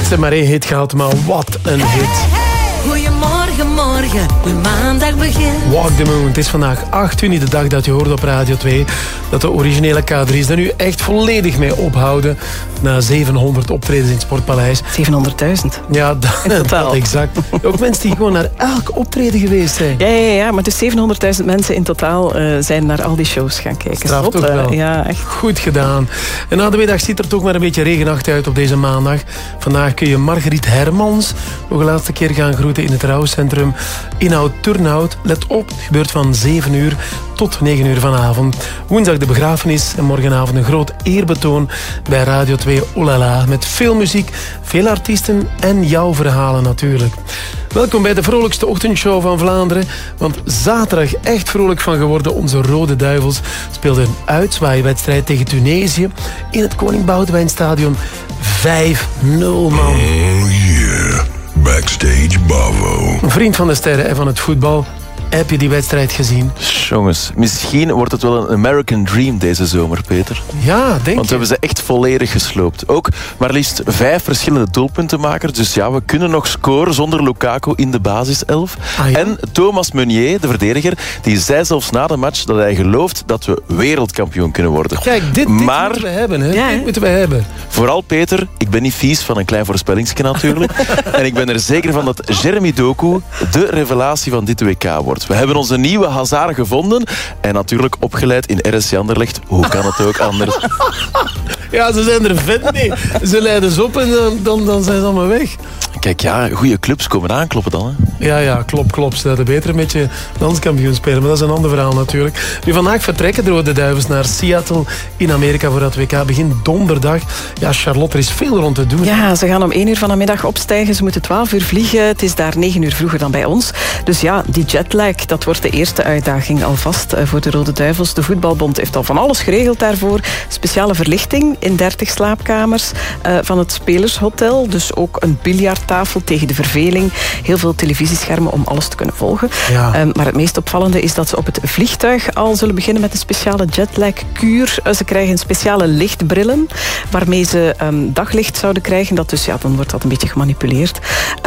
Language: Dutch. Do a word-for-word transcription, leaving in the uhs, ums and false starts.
hebben maar één hit gehad, maar wat een hit. Goedemorgen, morgen, de maandag begint. Walk the Moon. Het is vandaag acht juni, de dag dat je hoorde op Radio twee... dat de originele K drie's daar nu echt volledig mee ophouden... na zevenhonderd optredens in het Sportpaleis. zevenhonderdduizend. Ja, dat, dat exact. Ook mensen die gewoon naar elk optreden geweest zijn. Ja, ja, ja, maar dus zevenhonderdduizend mensen in totaal uh, zijn naar al die shows gaan kijken. Straf toch wel. Ja, echt. Goed gedaan. En na de middag ziet er toch maar een beetje regenachtig uit op deze maandag. Vandaag kun je Margriet Hermans nog een laatste keer gaan groeten in het rouwcentrum Inhoud Turnhout. Let op, het gebeurt van zeven uur tot negen uur vanavond. Woensdag de begrafenis en morgenavond een groot eerbetoon bij Radio twee Olala. Met veel muziek, veel artiesten en jouw verhalen natuurlijk. Welkom bij de vrolijkste ochtendshow van Vlaanderen. Want zaterdag echt vrolijk van geworden. Onze Rode Duivels speelden een uitzwaaiwedstrijd tegen Tunesië in het Koning Boudewijnstadion. vijf nul, man. Oh yeah, Backstage Bavo. Een vriend van de sterren en van het voetbal. Heb je die wedstrijd gezien? Jongens, misschien wordt het wel een American Dream deze zomer, Peter. Ja, denk Want we je? hebben ze echt volledig gesloopt. Ook maar liefst vijf verschillende doelpuntenmakers. Dus ja, we kunnen nog scoren zonder Lukaku in de basiself. Ah, ja. En Thomas Meunier, de verdediger, die zei zelfs na de match dat hij gelooft dat we wereldkampioen kunnen worden. Kijk, dit, dit maar, moeten we hebben. Hè? Ja, dit hè? moeten we hebben. Vooral Peter, ik ben niet vies van een klein voorspellingsje natuurlijk. En ik ben er zeker van dat Jeremy Doku de revelatie van dit W K wordt. We hebben onze nieuwe Hazard gevonden en natuurlijk opgeleid in R S C Anderlecht. Hoe kan het ook anders? Ja, ze zijn er vet mee. Ze leiden ze op en dan, dan, dan zijn ze allemaal weg. Kijk, ja, goede clubs komen aankloppen dan. Hè. Ja, ja, klopt, klopt. Ze hadden beter met je landskampioen spelen. Maar dat is een ander verhaal natuurlijk. Nu, vandaag vertrekken de Rode Duivels naar Seattle in Amerika voor dat W K. Begin donderdag. Ja, Charlotte, er is veel rond te doen. Ja, ze gaan om één uur van de middag opstijgen. Ze moeten twaalf uur vliegen. Het is daar negen uur vroeger dan bij ons. Dus ja, die jetlag, dat wordt de eerste uitdaging alvast voor de Rode Duivels. De Voetbalbond heeft al van alles geregeld daarvoor. Speciale verlichting in dertig slaapkamers uh, van het Spelershotel. Dus ook een biljarttafel tegen de verveling. Heel veel televisieschermen om alles te kunnen volgen. Ja. Um, maar het meest opvallende is dat ze op het vliegtuig al zullen beginnen met een speciale jetlag-kuur. Uh, ze krijgen speciale lichtbrillen waarmee ze um, daglicht zouden krijgen. Dat dus, ja, dan wordt dat een beetje gemanipuleerd.